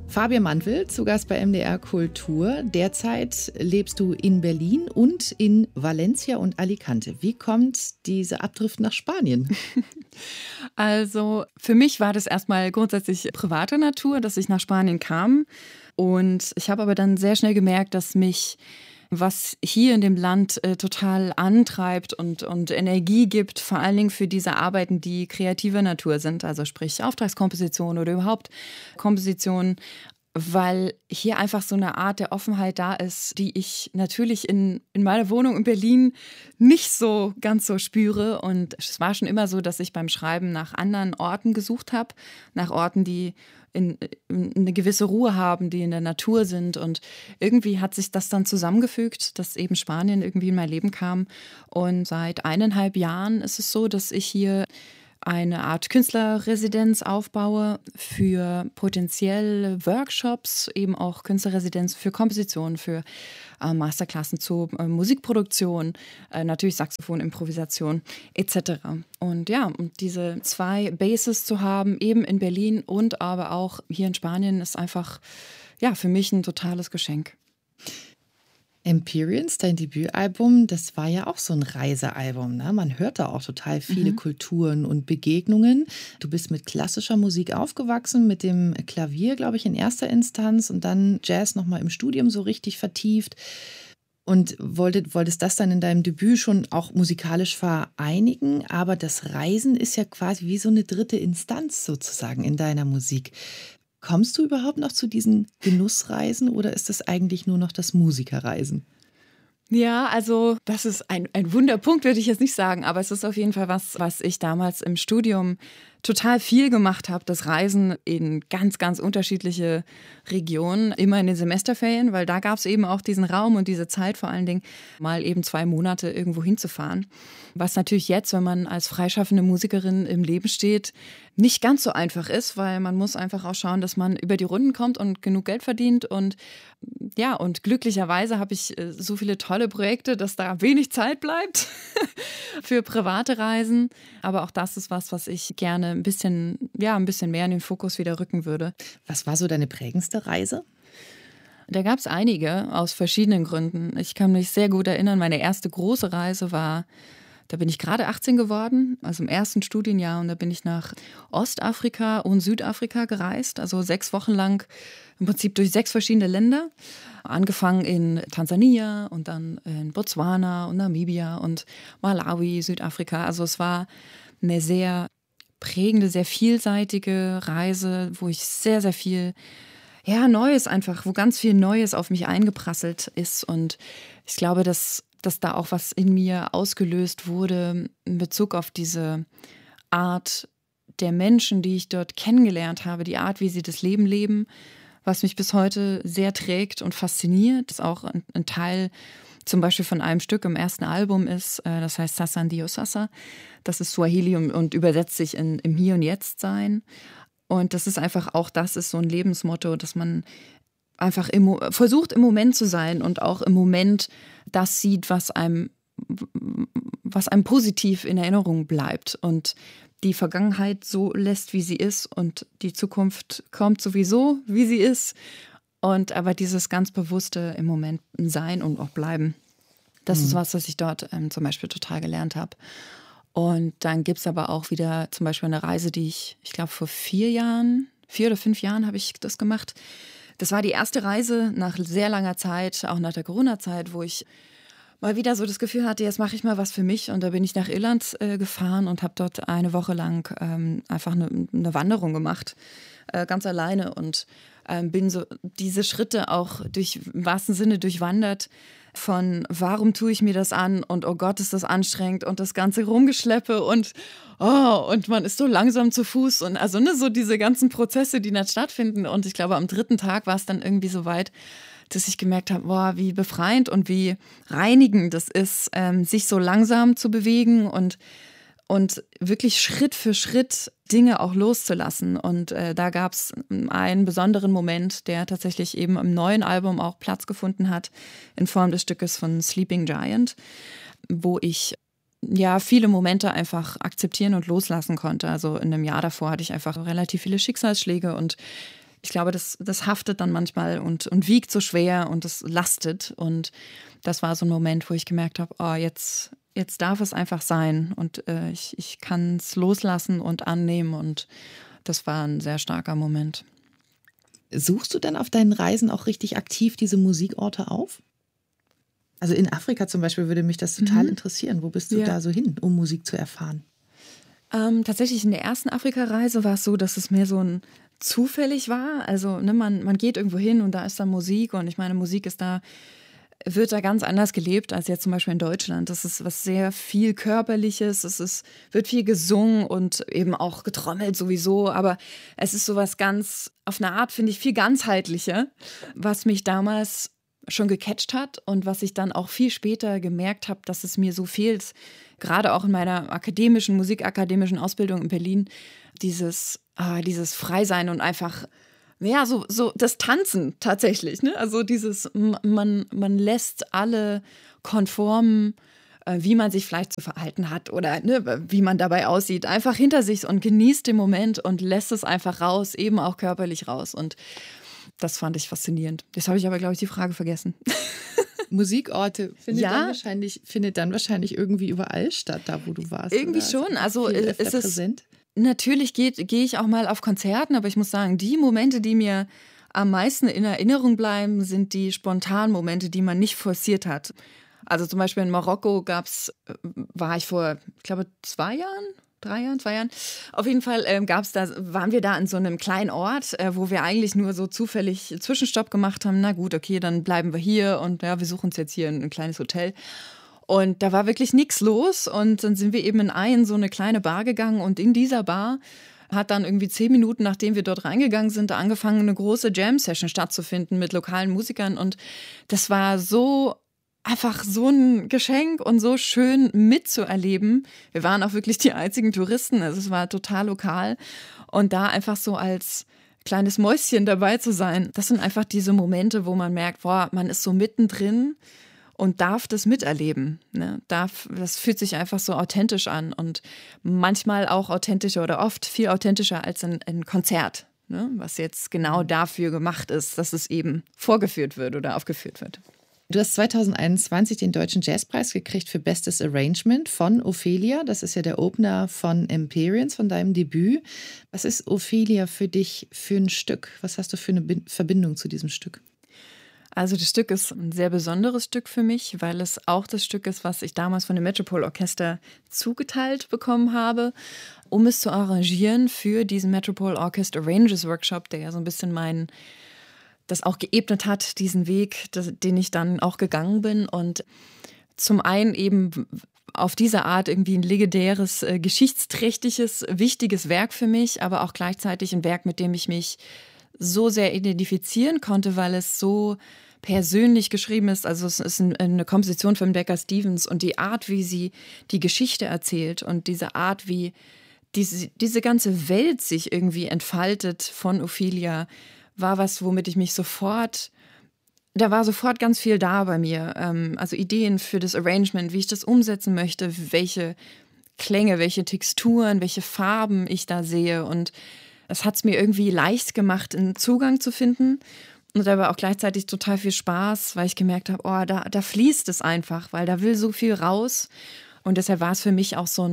Fabian Mantl, zu Gast bei MDR Kultur. Derzeit lebst du in Berlin und in Valencia und Alicante. Wie kommt diese Abdrift nach Spanien? Also für mich war das erstmal grundsätzlich private Natur, dass ich nach Spanien kam. Und ich habe aber dann sehr schnell gemerkt, dass mich was hier in dem Land total antreibt und Energie gibt, vor allen Dingen für diese Arbeiten, die kreativer Natur sind, also sprich Auftragskomposition oder überhaupt Komposition, weil hier einfach so eine Art der Offenheit da ist, die ich natürlich in meiner Wohnung in Berlin nicht so ganz so spüre. Und es war schon immer so, dass ich beim Schreiben nach anderen Orten gesucht habe, nach Orten, die eine gewisse Ruhe haben, die in der Natur sind. Und irgendwie hat sich das dann zusammengefügt, dass eben Spanien irgendwie in mein Leben kam. Und seit 1,5 Jahren ist es so, dass ich hier eine Art Künstlerresidenz aufbaue für potenziell Workshops, eben auch Künstlerresidenz für Komposition, für Masterklassen zu Musikproduktion, natürlich Saxophon, Improvisation etc. Und ja, und diese 2 Bases zu haben, eben in Berlin und aber auch hier in Spanien, ist einfach ja für mich ein totales Geschenk. Empyreans, dein Debütalbum, das war ja auch so ein Reisealbum. Ne? Man hört da auch total viele Kulturen und Begegnungen. Du bist mit klassischer Musik aufgewachsen, mit dem Klavier, glaube ich, in erster Instanz und dann Jazz nochmal im Studium so richtig vertieft. Und wolltest das dann in deinem Debüt schon auch musikalisch vereinigen. Aber das Reisen ist ja quasi wie so eine dritte Instanz sozusagen in deiner Musik. Kommst du überhaupt noch zu diesen Genussreisen oder ist das eigentlich nur noch das Musikerreisen? Ja, also das ist ein Wunderpunkt, würde ich jetzt nicht sagen, aber es ist auf jeden Fall was ich damals im Studium total viel gemacht habe, das Reisen in ganz, ganz unterschiedliche Regionen, immer in den Semesterferien, weil da gab es eben auch diesen Raum und diese Zeit vor allen Dingen, mal eben 2 Monate irgendwo hinzufahren. Was natürlich jetzt, wenn man als freischaffende Musikerin im Leben steht, nicht ganz so einfach ist, weil man muss einfach auch schauen, dass man über die Runden kommt und genug Geld verdient und ja, und glücklicherweise habe ich so viele tolle Projekte, dass da wenig Zeit bleibt für private Reisen. Aber auch das ist was ich gerne ein bisschen mehr in den Fokus wieder rücken würde. Was war so deine prägendste Reise? Da gab es einige aus verschiedenen Gründen. Ich kann mich sehr gut erinnern, meine erste große Reise war, da bin ich gerade 18 geworden, also im ersten Studienjahr. Und da bin ich nach Ostafrika und Südafrika gereist, also 6 Wochen lang im Prinzip durch 6 verschiedene Länder. Angefangen in Tansania und dann in Botswana und Namibia und Malawi, Südafrika. Also es war eine sehr prägende, sehr vielseitige Reise, wo ich sehr, sehr viel Neues einfach, wo ganz viel Neues auf mich eingeprasselt ist. Und ich glaube, dass da auch was in mir ausgelöst wurde in Bezug auf diese Art der Menschen, die ich dort kennengelernt habe, die Art, wie sie das Leben leben, was mich bis heute sehr trägt und fasziniert. Das auch ein Teil zum Beispiel von einem Stück im ersten Album ist, das heißt Sasa Ndio Sasa. Das ist Swahili und übersetzt sich im Hier und Jetzt sein. Und das ist einfach auch, das ist so ein Lebensmotto, dass man einfach versucht, im Moment zu sein und auch im Moment das sieht, was einem positiv in Erinnerung bleibt und die Vergangenheit so lässt, wie sie ist und die Zukunft kommt sowieso, wie sie ist. Und aber dieses ganz bewusste im Moment sein und auch bleiben, das ist was ich dort zum Beispiel total gelernt habe. Und dann gibt es aber auch wieder zum Beispiel eine Reise, die ich glaube vor 4 oder 5 Jahren habe ich das gemacht. Das war die erste Reise nach sehr langer Zeit, auch nach der Corona-Zeit, wo ich mal wieder so das Gefühl hatte, jetzt mache ich mal was für mich. Und da bin ich nach Irland gefahren und habe dort eine Woche lang einfach eine Wanderung gemacht, ganz alleine. Und bin so diese Schritte auch im wahrsten Sinne durchwandert von warum tue ich mir das an und oh Gott, ist das anstrengend und das ganze Rumgeschleppe und man ist so langsam zu Fuß und also so diese ganzen Prozesse, die dann stattfinden. Und ich glaube, am 3. Tag war es dann irgendwie so weit, dass ich gemerkt habe, boah, wie befreiend und wie reinigend das ist, sich so langsam zu bewegen und wirklich Schritt für Schritt Dinge auch loszulassen. Und da gab es einen besonderen Moment, der tatsächlich eben im neuen Album auch Platz gefunden hat, in Form des Stückes von Sleeping Giant, wo ich viele Momente einfach akzeptieren und loslassen konnte. Also in einem Jahr davor hatte ich einfach relativ viele Schicksalsschläge und Ich glaube, das haftet dann manchmal und wiegt so schwer und es lastet. Und das war so ein Moment, wo ich gemerkt habe, oh, jetzt darf es einfach sein. Und ich kann es loslassen und annehmen. Und das war ein sehr starker Moment. Suchst du dann auf deinen Reisen auch richtig aktiv diese Musikorte auf? Also in Afrika zum Beispiel würde mich das total interessieren. Wo bist du da so hin, um Musik zu erfahren? Tatsächlich in der ersten Afrika-Reise war es so, dass es mehr so ein zufällig war. Also ne, man geht irgendwo hin und da ist dann Musik. Und ich meine, Musik wird da ganz anders gelebt als jetzt zum Beispiel in Deutschland. Das ist was sehr viel Körperliches, wird viel gesungen und eben auch getrommelt sowieso, aber es ist sowas ganz, auf eine Art finde ich, viel ganzheitlicher, was mich damals schon gecatcht hat und was ich dann auch viel später gemerkt habe, dass es mir so fehlt, gerade auch in meiner musikakademischen Ausbildung in Berlin, dieses Freisein und einfach ja, so das Tanzen tatsächlich, ne? Also man lässt alle konform, wie man sich vielleicht zu verhalten hat oder ne, wie man dabei aussieht, einfach hinter sich und genießt den Moment und lässt es einfach raus, eben auch körperlich raus. Und das fand ich faszinierend. Jetzt habe ich aber, glaube ich, die Frage vergessen. Musikorte findet dann wahrscheinlich irgendwie überall statt, da wo du warst. Irgendwie schon. Also ist es präsent? Natürlich gehe ich auch mal auf Konzerten, aber ich muss sagen, die Momente, die mir am meisten in Erinnerung bleiben, sind die spontanen Momente, die man nicht forciert hat. Also zum Beispiel in Marokko war ich vor, ich glaube, 2 Jahren. Auf jeden Fall waren wir da in so einem kleinen Ort, wo wir eigentlich nur so zufällig Zwischenstopp gemacht haben. Na gut, okay, dann bleiben wir hier und ja, wir suchen uns jetzt hier ein kleines Hotel. Und da war wirklich nichts los und dann sind wir eben in so eine kleine Bar gegangen und in dieser Bar hat dann irgendwie 10 Minuten, nachdem wir dort reingegangen sind, angefangen, eine große Jam-Session stattzufinden mit lokalen Musikern und das war einfach so ein Geschenk und so schön mitzuerleben. Wir waren auch wirklich die einzigen Touristen, also es war total lokal und da einfach so als kleines Mäuschen dabei zu sein, das sind einfach diese Momente, wo man merkt, boah, man ist so mittendrin und darf das miterleben. Ne? Das fühlt sich einfach so authentisch an und manchmal auch authentischer oder oft viel authentischer als ein Konzert, ne? Was jetzt genau dafür gemacht ist, dass es eben vorgeführt wird oder aufgeführt wird. Du hast 2021 den Deutschen Jazzpreis gekriegt für Bestes Arrangement von Ophelia. Das ist ja der Opener von Empyreans, von deinem Debüt. Was ist Ophelia für dich für ein Stück? Was hast du für eine Verbindung zu diesem Stück? Also das Stück ist ein sehr besonderes Stück für mich, weil es auch das Stück ist, was ich damals von dem Metropole Orchester zugeteilt bekommen habe, um es zu arrangieren für diesen Metropole Orchestra Arrangers Workshop, der ja so ein bisschen das auch geebnet hat, diesen Weg, den ich dann auch gegangen bin. Und zum einen eben auf diese Art irgendwie ein legendäres, geschichtsträchtiges, wichtiges Werk für mich, aber auch gleichzeitig ein Werk, mit dem ich mich so sehr identifizieren konnte, weil es so persönlich geschrieben ist. Also es ist eine Komposition von Rebecca Stevens und die Art, wie sie die Geschichte erzählt und diese Art, wie diese ganze Welt sich irgendwie entfaltet von Ophelia, war was, womit ich mich da war sofort ganz viel da bei mir. Also Ideen für das Arrangement, wie ich das umsetzen möchte, welche Klänge, welche Texturen, welche Farben ich da sehe. Und es hat es mir irgendwie leicht gemacht, einen Zugang zu finden. Und aber auch gleichzeitig total viel Spaß, weil ich gemerkt habe, oh, da fließt es einfach, weil da will so viel raus. Und deshalb war es für mich auch so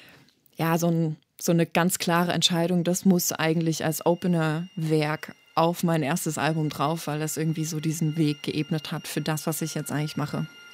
eine ganz klare Entscheidung, das muss eigentlich als Opener-Werk auf mein erstes Album drauf, weil das irgendwie so diesen Weg geebnet hat für das, was ich jetzt eigentlich mache.